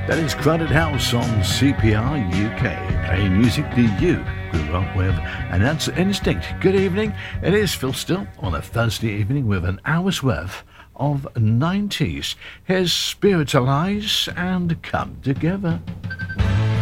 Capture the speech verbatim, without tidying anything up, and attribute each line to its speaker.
Speaker 1: That is Crowded House on C P R U K, playing music that you grew up with, and that's Instinct. Good evening, it is Phil Still on a Thursday evening with an hour's worth of nineties. Here's Spiritualize and Come Together.